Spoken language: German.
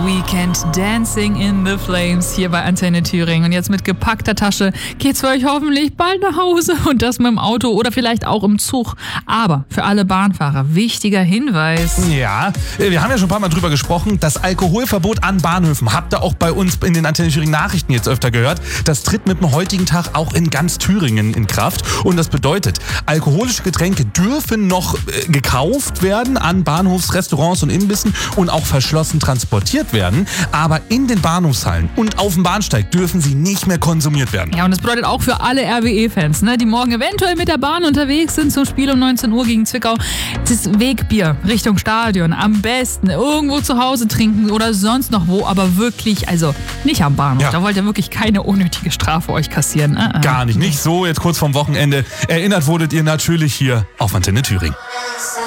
Weekend, Dancing in the Flames hier bei Antenne Thüringen. Und jetzt mit gepackter Tasche geht's für euch hoffentlich bald nach Hause und das mit dem Auto oder vielleicht auch im Zug. Aber für alle Bahnfahrer, wichtiger Hinweis. Ja, wir haben ja schon ein paar Mal drüber gesprochen, das Alkoholverbot an Bahnhöfen. Habt ihr auch bei uns in den Antenne Thüringen Nachrichten jetzt öfter gehört. Das tritt mit dem heutigen Tag auch in ganz Thüringen in Kraft. Und das bedeutet, alkoholische Getränke dürfen noch gekauft werden an Bahnhofsrestaurants und Imbissen und auch verschlossen transportiert werden. Aber in den Bahnhofshallen und auf dem Bahnsteig dürfen sie nicht mehr konsumiert werden. Ja, und das bedeutet auch für alle RWE-Fans, die morgen eventuell mit der Bahn unterwegs sind zum Spiel um 19 Uhr gegen Zwickau. Das Wegbier Richtung Stadion am besten irgendwo zu Hause trinken oder sonst noch wo, aber wirklich, also nicht am Bahnhof. Ja. Da wollt ihr wirklich keine unnötige Strafe euch kassieren. Gar nicht. Nicht so jetzt kurz vorm Wochenende. Erinnert wurdet ihr natürlich hier auf Antenne Thüringen.